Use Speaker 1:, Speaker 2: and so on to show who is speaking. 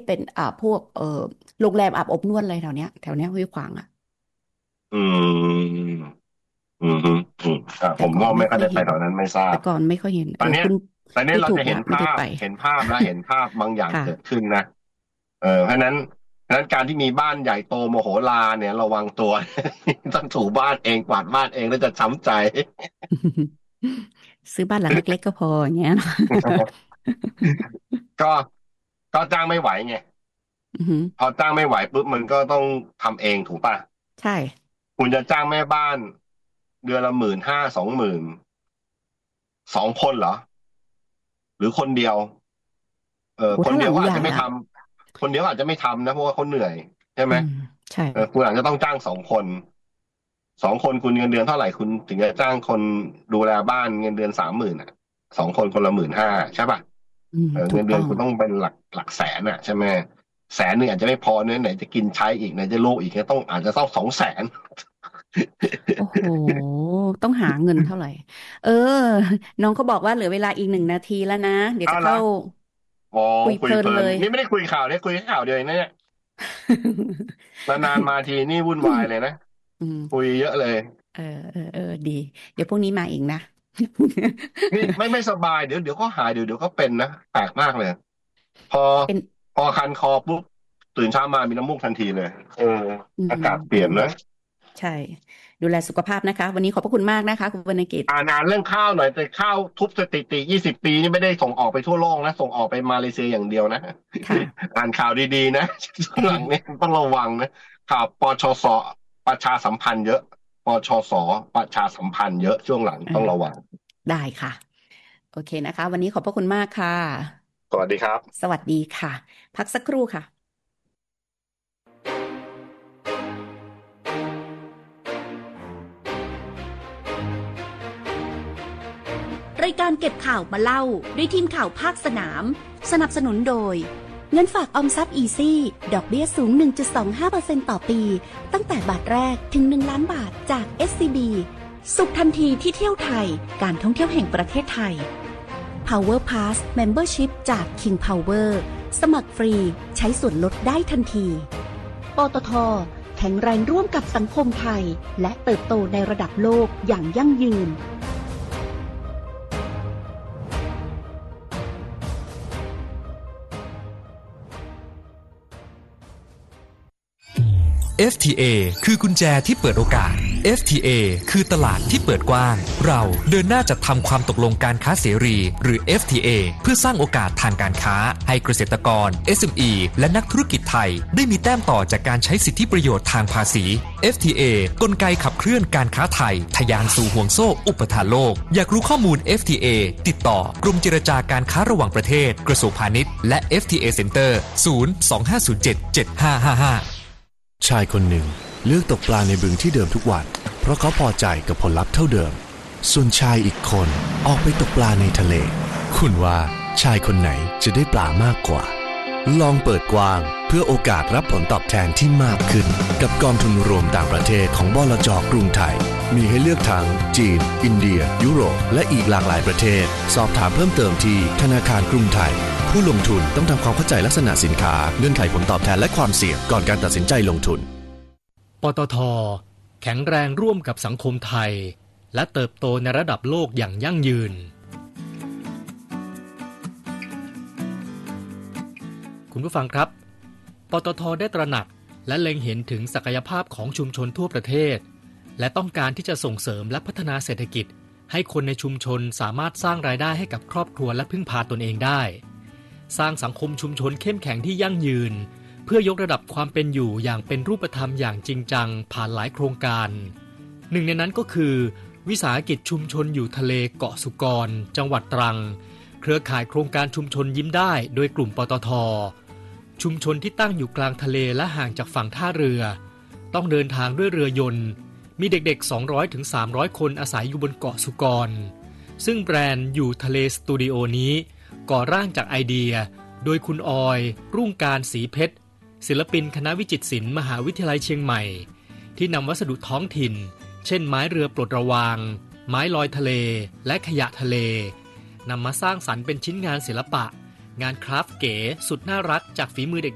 Speaker 1: เป็นพวกโรงแรมอาบอบนวดอะไรแถวเนี้ยห้วยขวางอ่ะ
Speaker 2: อืมอืมฮึอืมผม
Speaker 1: แต่ก่อน
Speaker 2: ก็ไม่ค่อย
Speaker 1: ไม่ค่อยเห็น
Speaker 2: ได้ไปแถวนั้นไม่ทราบ
Speaker 1: แต่ก่อนไม่ค่อยเห็น
Speaker 2: ตอนเนี้ย
Speaker 1: คุณ
Speaker 2: ตอนนี้เรา
Speaker 1: พูดถูกละ
Speaker 2: จะเห็นภา
Speaker 1: ไม่ได้ไป
Speaker 2: พแล้วเห็นภาพบางอย่าง
Speaker 1: ค่ะ
Speaker 2: เกิดขึ้นนะเพราะฉะนั้นการที่มีบ้านใหญ่โตโมโหลารเนี่ยระวังตัวต้องถูบ้านเองกวาดบ้านเองแล้วจะช้ำใจ
Speaker 1: ซื้อบ้านหลังเล็กๆก็พออย่างเงี้ยเนอะ
Speaker 2: ก็ก็จ้างไม่ไหวไง
Speaker 1: อือหือ
Speaker 2: พอจ้างไม่ไหวปุ๊บมันก็ต้องทำเองถูกป่ะ
Speaker 1: ใช่
Speaker 2: คุณจะจ้างแม่บ้านเดือนละ15,00020,0002 คนเหรอหรือคนเดียว
Speaker 1: โอ้ถ้าหลั
Speaker 2: คนเดียวก็
Speaker 1: งใหญ่อ่ะ
Speaker 2: อาจจะไม่ทำคนเดียวก็อาจจะไม่ทำนะเพราะว่าเขาเหนื่อยใช่ไหม
Speaker 1: อืมใช่
Speaker 2: คุณอาจจะต้องจ้างสองคนคุณเงินเดือนเท่าไหร่คุณถึงจะจ้างคนดูแลบ้านเงินเดือน30,000อ่ะ2 คนคนละ15,000ใช่ป่ะ
Speaker 1: อืมถู
Speaker 2: เงินเดือน
Speaker 1: กต้อง
Speaker 2: คุณต้องเป็นหลักแสนอ่ะใช่ไหม100,000อาจจะไม่พอเนื้อไหนจะกินใช้อีกไหนจะลูกอีกเนี่ยต้องอาจจะต้อง200,000
Speaker 1: โอ้โหต้องหาเงินเท่าไหร่เออน้องเขาบอกว่าเหลือเวลาอีก1 นาทีแล้วนะเดี๋ยว
Speaker 2: เอาละ
Speaker 1: จะเข้า
Speaker 2: อ๋อ
Speaker 1: คุยเพ
Speaker 2: คุยเพลิน
Speaker 1: ลินเลย
Speaker 2: นี่ไม่ได้คุยข่าวเนี่ยคุยแค่ข่าวเดียวเองนะเนี่ยนานๆมาทีนี่วุ่นวายเลยนะ
Speaker 1: อืม
Speaker 2: คุยเยอะเลย
Speaker 1: เออดีเดี๋ยวพรุ่งนี้มาอีกนะ
Speaker 2: นี่ไม่สบายเดี๋ยวก็หายเดี๋ยวก็เป็นนะแปลกมากเลยพอ
Speaker 1: เป็น
Speaker 2: พอคันคอปุ๊บตื่นเช้ามามีน้ำมูกทันทีเลย
Speaker 1: อืม
Speaker 2: อากาศเป
Speaker 1: อืม
Speaker 2: ลี่ยนนะ
Speaker 1: ใช่ดูแลสุขภาพนะคะวันนี้ขอบพระคุณมากนะคะคุณวรรณกิจ
Speaker 2: อ่านเรื่องข้าวหน่อยแต่ข้าวทุบสถิติ20 ปีนี่ไม่ได้ส่งออกไปทั่วโลกนะส่งออกไปมาเลเซียอย่างเดียวนะ
Speaker 1: ค่ะ
Speaker 2: อ่านข่าวดีๆนะช่วงหลังเนี่ยต้องระวังนะข่าวปชสประชาสัมพันธ์เยอะปชสประชาสัมพันธ์เยอะช่วงหลัง
Speaker 1: เออ
Speaker 2: ต้องระวัง
Speaker 1: ได้ค่ะโอเคนะคะวันนี้ขอบพระคุณมากค่ะ
Speaker 2: สวัสดีครับ
Speaker 1: สวัสดีค่ะพักสักครู่ค่ะ
Speaker 3: รายการเก็บข่าวมาเล่าด้วยทีมข่าวภาคสนามสนับสนุนโดยเงินฝากออมทรัพย์อีซี่ดอกเบี้ยสูง 1.25% ต่อปีตั้งแต่บาทแรกถึง1 ล้านบาทจาก SCB สุขทันทีที่เที่ยวไทยการท่องเที่ยวแห่งประเทศไทย Power Pass Membership จาก King Power สมัครฟรีใช้ส่วนลดได้ทันทีปตทแข็งแรงร่วมกับสังคมไทยและเติบโตในระดับโลกอย่างยั่งยืน
Speaker 4: FTA คือกุญแจที่เปิดโอกาส FTA คือตลาดที่เปิดกว้างเราเดินหน้าจัดทำความตกลงการค้าเสรีหรือ FTA เพื่อสร้างโอกาสทางการค้าให้เกษตรกร SME และนักธุรกิจไทยได้มีแต้มต่อจากการใช้สิทธิประโยชน์ทางภาษี FTA กลไกขับเคลื่อนการค้าไทยทะยานสู่ห่วงโซ่อุปทานโลกอยากรู้ข้อมูล FTA ติดต่อกรมเจรจาการค้าระหว่างประเทศกระทรวงพาณิชย์และ FTA Center 025077555
Speaker 5: ชายคนหนึ่งเลือกตกปลาในบึงที่เดิมทุกวันเพราะเขาพอใจกับผลลัพธ์เท่าเดิมส่วนชายอีกคนออกไปตกปลาในทะเลคุณว่าชายคนไหนจะได้ปลามากกว่าลองเปิดกว้างเพื่อโอกาสรับผลตอบแทนที่มากขึ้นกับกองทุนรวมต่างประเทศของบลจ.กรุงไทยมีให้เลือกทั้งจีนอินเดียยุโรปและอีกหลากหลายประเทศสอบถามเพิ่มเติมที่ธนาคารกรุงไทยผู้ลงทุนต้องทำความเข้าใจลักษณะสินค้าเงื่อนไขผลตอบแทนและความเสี่ยงก่อนการตัดสินใจลงทุน
Speaker 4: ปตท.แข็งแรงร่วมกับสังคมไทยและเติบโตในระดับโลกอย่างยั่งยืนคุณผู้ฟังครับปตท.ได้ตระหนักและเล็งเห็นถึงศักยภาพของชุมชนทั่วประเทศและต้องการที่จะส่งเสริมและพัฒนาเศรษฐกิจให้คนในชุมชนสามารถสร้างรายได้ให้กับครอบครัวและพึ่งพาตนเองได้สร้างสังคมชุมชนเข้มแข็งที่ยั่งยืนเพื่อยกระดับความเป็นอยู่อย่างเป็นรูปธรรมอย่างจริงจังผ่านหลายโครงการหนึ่งในนั้นก็คือวิสาหกิจชุมชนอยู่ทะเลเกาะสุกรจังหวัดตรังเครือข่ายโครงการชุมชนยิ้มได้โดยกลุ่มปตท.ชุมชนที่ตั้งอยู่กลางทะเลและห่างจากฝั่งท่าเรือต้องเดินทางด้วยเรือยนต์มีเด็กๆ200-300 คนอาศัยอยู่บนเกาะสุกรซึ่งแบรนด์อยู่ทะเลสตูดิโอนี้ก่อร่างจากไอเดียโดยคุณออยรุ่งการศรีเพชรศิลปินคณะวิจิตรศิลป์มหาวิทยาลัยเชียงใหม่ที่นำวัสดุท้องถิ่นเช่นไม้เรือปลดระวางไม้ลอยทะเลและขยะทะเลนำมาสร้างสรรค์เป็นชิ้นงานศิลปะงานคราฟต์เก๋สุดน่ารักจากฝีมือเด็ก